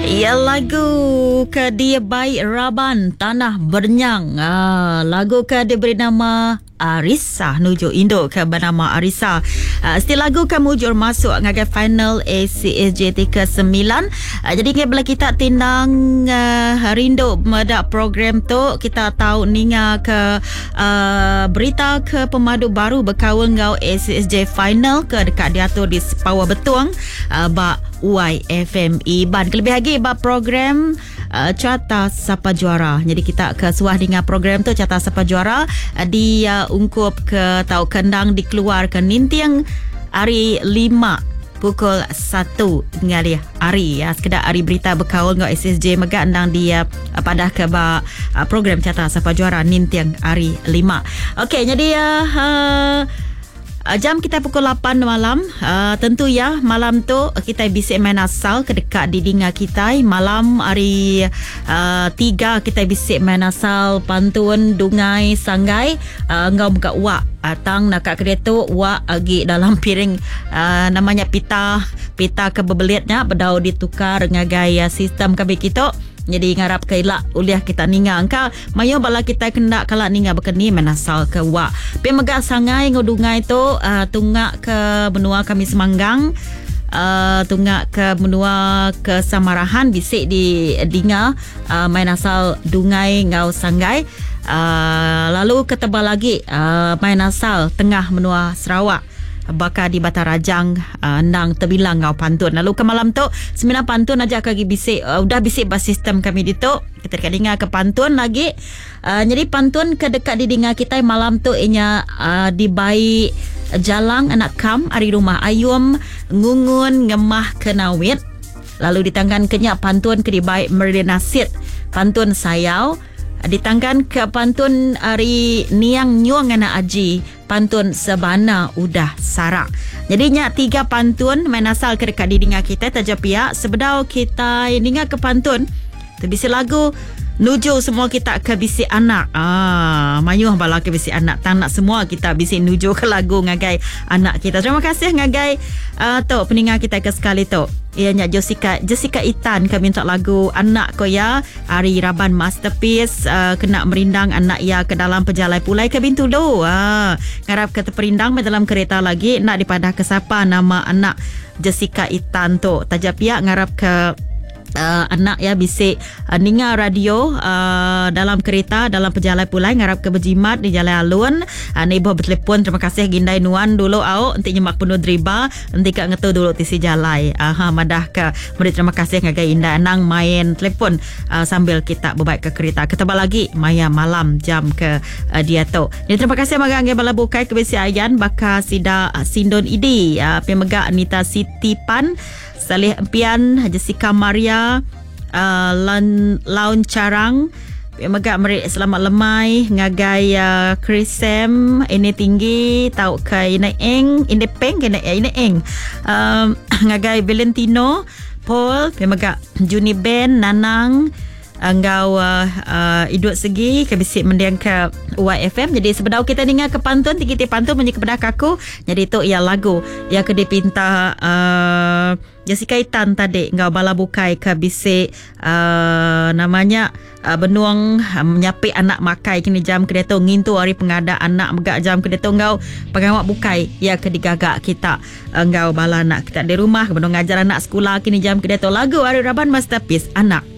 Ya, lagu ke dia baik Raban Tanah Bernyang. Lagu ke dia beri nama Arisa, nuju induk ke bernama Arisa. Setiap lagu kan mujur masuk ngagai final ACSJ ke-9. Jadi bila kita tindang rindu medak program tu, kita tahu ninga ke berita ke pemadu baru berkawal ngau ACSJ final ke dekat diatur di Sepawa Betuang ba YFM Iban. Kelebih lagi ba program Carta Siapa Juara. Jadi kita ke suah dengan program tu Carta Siapa Juara di ungkup ke tau kendang dikeluarkan nintiang hari 5 pukul 1 ngali hari sekedar hari berita berkaul ngau SSJ mega andang dia pada ke ba program Carta Siapa Juara nintiang hari 5. Okey, jadi jam kita pukul 8 malam. Tentu ya, malam tu kita bisik main asal ke dekat didinga kita. Malam hari 3 kita bisik main asal pantun dungai sanggai ngau buka wak atang nak kereta wak agi dalam piring namanya pita ke bebelitnya bedau ditukar ngagai sistem kami kita. Jadi ngarap ke ilak uliah kita ninga angka mayo bala kita kena kalak ninga berkeni menasal ke wak pe megak sangai ngudungai tu tunggak ke benua kami Semanggang, tunggak ke benua ke Samarahan bisik di dinga main asal dungai ngau sanggai, lalu ketebal lagi main asal tengah benua Sarawak bakal di Batarajang nang terbilang ngau pantun. Lalu ke malam tu 9 pantun aja kagi bisik udah bisik bas sistem kami ditu kita dekat dengar ke pantun lagi. Jadi pantun ke dekat di dengar kita malam tu inya dibaik jalang anak kam ari rumah ayum ngungun ngemah kenawit. Lalu ditangkan kenyak pantun ke dibaik merdenasit pantun sayau. Ditangkan ke pantun ari niang nyuang anak aji pantun sebana udah sarak. Jadi nyak 3 pantun main asal ke dekat didinga kita taja pihak sebedau kita dengar ke pantun terbisi lagu nuju semua kita ke bisi anak. Mayuh bala ke bisi anak tak nak semua kita bisi nuju ke lagu ngagai anak kita. Terima kasih ngagai tu peningat kita ke sekali tu. Ianya Jessica Itan kami minta lagu anak ko ya Ari Raban Masterpiece kena merindang anak ya ke dalam pejalai pulai ke bintu do. Ngarap ke terperindang dalam kereta lagi nak dipadah ke siapa nama anak Jessica Itan tu. Tajap pihak ngarap ke anak ya bisik ninga radio dalam kereta dalam perjalanan pulai ngarap ke berjimat di Jalan Alun. Neighbor bertelepon terima kasih Gindai Nuan dulu au nanti nyemak penuh driba nanti kak ngetu dulu tisi jalai madah ke beri terima kasih ngagai Indah nang main telepon sambil kita berbaik ke kereta ketebal lagi maya malam jam ke dia tu. Jadi terima kasih maga ngagai bala bukai ke besi ayan baka sida sindon idi pemega Anita Siti Pan Salih Empian, Jessica Maria, Laun Carang, megak merik selamat lemai, ngagai Chris Sam, ini tinggi, tau ke Ina Eng, ini Peng, Ina Eng, ngagai Valentino, Paul, megak Juni Ben, Nanang, Anggau idut segi ke bisik mendiang ke YFM. Jadi sebedau kita dengar ke pantun tinggi pantun menjadi kepada kaku. Jadi itu ia lagu yang ke dipinta Jessica Itan tadi ngau bala bukai ke bisik namanya benuang menyapi anak makai kini jam kedai tu ngintu hari pengada anak megak jam kedai tu ngau pengawak bukai ya ke digagak kita ngau bala anak kita di rumah benuang ngajar anak sekolah kini jam kedai tu lagu Ari Raban Masterpiece anak.